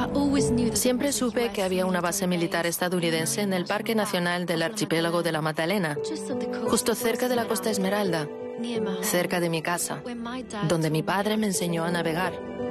Siempre supe que había una base militar estadounidense en el Parque Nacional del Archipiélago de la Magdalena, justo cerca de la Costa Esmeralda, cerca de mi casa, donde mi padre me enseñó a navegar.